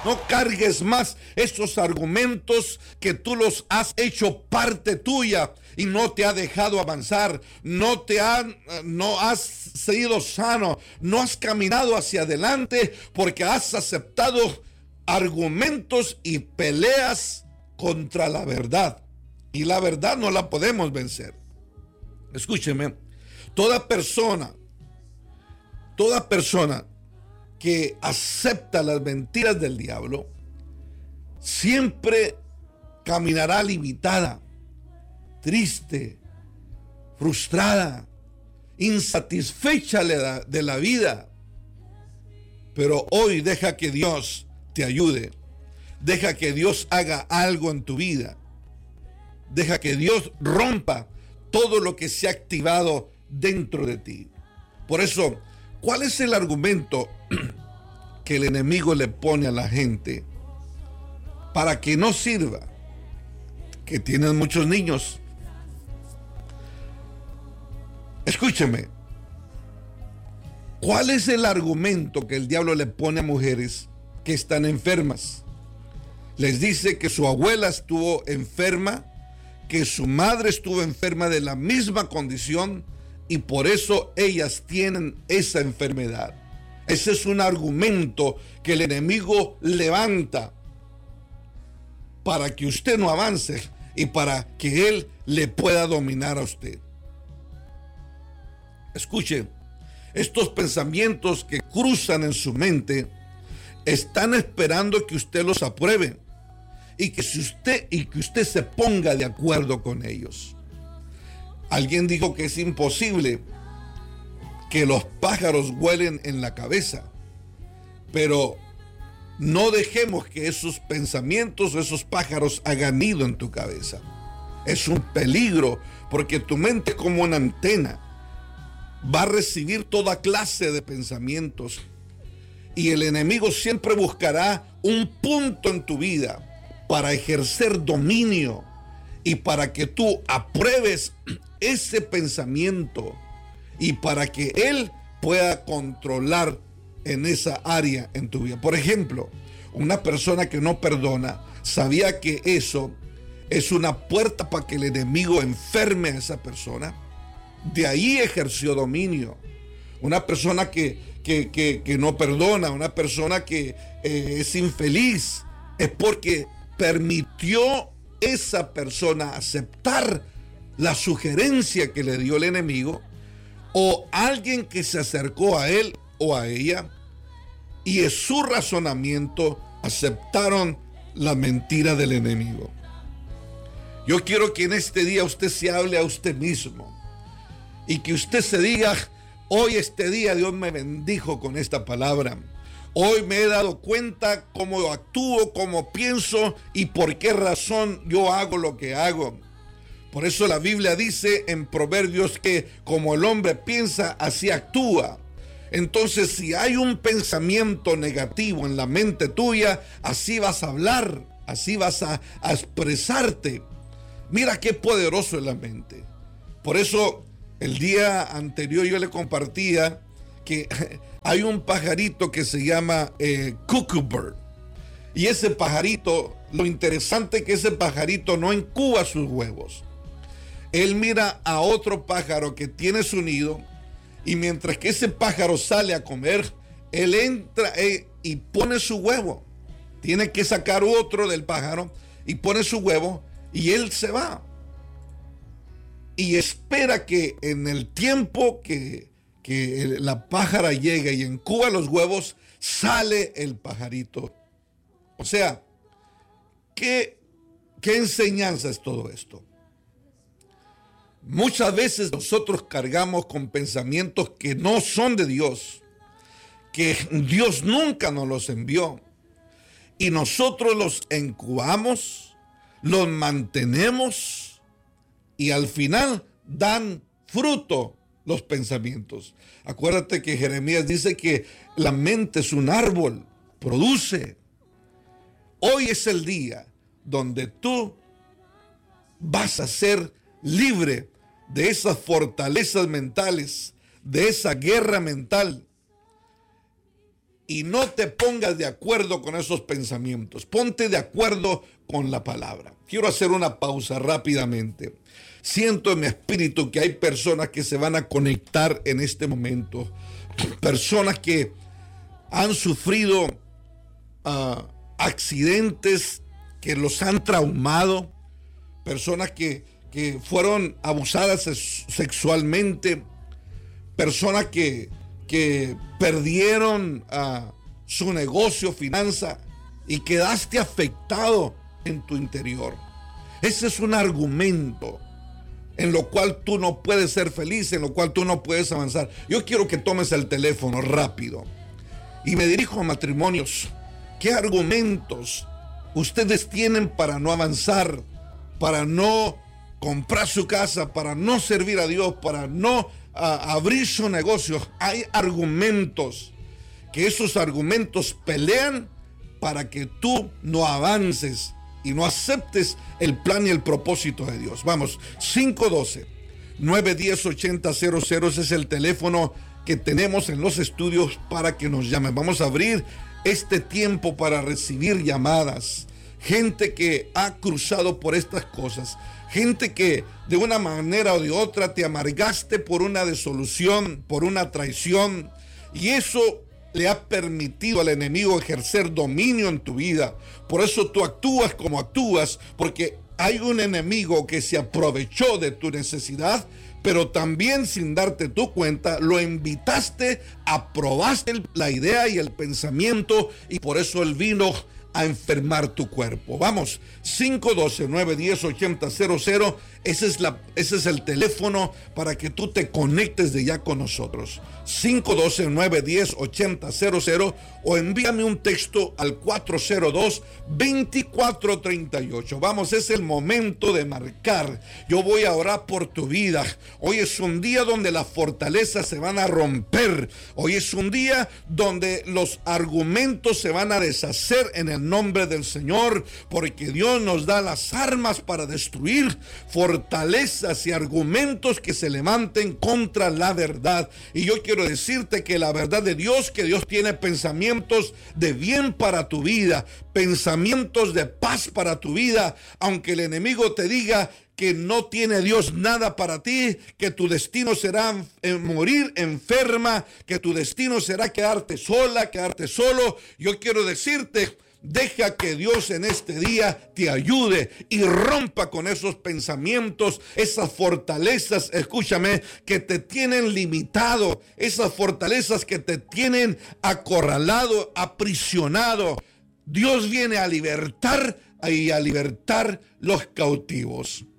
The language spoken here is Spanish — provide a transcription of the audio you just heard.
No cargues más esos argumentos que tú los has hecho parte tuya y no te ha dejado avanzar, no has sido sano, no has caminado hacia adelante porque has aceptado argumentos y peleas contra la verdad. Y la verdad no la podemos vencer. Escúcheme, toda persona que acepta las mentiras del diablo siempre caminará limitada, triste, frustrada, insatisfecha de la vida. Pero hoy deja que Dios te ayude. Deja que Dios haga algo en tu vida. Deja que Dios rompa todo lo que se ha activado dentro de ti. Por eso, ¿cuál es el argumento que el enemigo le pone a la gente para que no sirva? Que tienen muchos niños. Escúcheme. ¿Cuál es el argumento que el diablo le pone a mujeres que están enfermas? Les dice que su abuela estuvo enferma, que su madre estuvo enferma de la misma condición y por eso ellas tienen esa enfermedad. Ese es un argumento que el enemigo levanta para que usted no avance y para que él le pueda dominar a usted. Escuche, estos pensamientos que cruzan en su mente están esperando que usted los apruebe y que usted se ponga de acuerdo con ellos. Alguien dijo que es imposible que los pájaros vuelen en la cabeza, pero no dejemos que esos pensamientos o esos pájaros hagan nido en tu cabeza. Es un peligro porque tu mente es como una antena. Va a recibir toda clase de pensamientos y el enemigo siempre buscará un punto en tu vida para ejercer dominio y para que tú apruebes ese pensamiento y para que él pueda controlar en esa área en tu vida. Por ejemplo, una persona que no perdona sabía que eso es una puerta para que el enemigo enferme a esa persona. De ahí ejerció dominio. Una persona que no perdona, una persona que es infeliz, es porque permitió esa persona aceptar la sugerencia que le dio el enemigo o alguien que se acercó a él o a ella y en su razonamiento aceptaron la mentira del enemigo. Yo quiero que en este día usted se hable a usted mismo y que usted se diga: hoy este día Dios me bendijo con esta palabra. Hoy me he dado cuenta cómo actúo, cómo pienso y por qué razón yo hago lo que hago. Por eso la Biblia dice en Proverbios que como el hombre piensa, así actúa. Entonces, si hay un pensamiento negativo en la mente tuya, así vas a hablar, así vas a expresarte. Mira qué poderoso es la mente. Por eso el día anterior yo le compartía que hay un pajarito que se llama cuckoo bird. Y ese pajarito, lo interesante es que ese pajarito no incuba sus huevos. Él mira a otro pájaro que tiene su nido y mientras que ese pájaro sale a comer, él entra y pone su huevo. Tiene que sacar otro del pájaro y pone su huevo y él se va. Y espera que en el tiempo que la pájara llega y incuba los huevos, sale el pajarito. O sea, ¿qué enseñanza es todo esto? Muchas veces nosotros cargamos con pensamientos que no son de Dios, que Dios nunca nos los envió, y nosotros los incubamos, los mantenemos, y al final dan fruto los pensamientos. Acuérdate que Jeremías dice que la mente es un árbol, produce. Hoy es el día donde tú vas a ser libre de esas fortalezas mentales, de esa guerra mental. y no te pongas de acuerdo con esos pensamientos. Ponte de acuerdo con la palabra. Quiero hacer una pausa rápidamente. Siento en mi espíritu que hay personas que se van a conectar en este momento. Personas que han sufrido accidentes que los han traumado. Personas que fueron abusadas sexualmente. Personas que perdieron su negocio, finanza, y quedaste afectado en tu interior. Ese es un argumento en lo cual tú no puedes ser feliz, en lo cual tú no puedes avanzar. Yo quiero que tomes el teléfono rápido y me dirijo a matrimonios. ¿Qué argumentos ustedes tienen para no avanzar, para no comprar su casa, para no servir a Dios, para no abrir su negocio? Hay argumentos, que esos argumentos pelean para que tú no avances y no aceptes el plan y el propósito de Dios. Vamos, 512-910-8000, ese es el teléfono que tenemos en los estudios para que nos llamen. Vamos a abrir este tiempo para recibir llamadas. Gente que ha cruzado por estas cosas. Gente que de una manera o de otra te amargaste por una disolución, por una traición, y eso le ha permitido al enemigo ejercer dominio en tu vida. Por eso tú actúas como actúas, porque hay un enemigo que se aprovechó de tu necesidad, pero también sin darte tu cuenta, lo invitaste, aprobaste la idea y el pensamiento, y por eso él vino a enfermar tu cuerpo. Vamos, 512-910-8000, ese es el teléfono para que tú te conectes de ya con nosotros. 512-910-8000, o envíame un texto al 402-2438. Vamos, es el momento de marcar. Yo voy a orar por tu vida. Hoy es un día donde las fortalezas se van a romper. Hoy es un día donde los argumentos se van a deshacer en el nombre del Señor, porque Dios nos da las armas para destruir fortalezas y argumentos que se levanten contra la verdad. Y yo quiero decirte que la verdad de Dios, que Dios tiene pensamientos de bien para tu vida, pensamientos de paz para tu vida, aunque el enemigo te diga que no tiene Dios nada para ti, que tu destino será morir enferma, que tu destino será quedarte sola, quedarte solo. Yo quiero decirte, deja que Dios en este día te ayude y rompa con esos pensamientos, esas fortalezas, escúchame, que te tienen limitado, esas fortalezas que te tienen acorralado, aprisionado. Dios viene a libertar y a libertar los cautivos.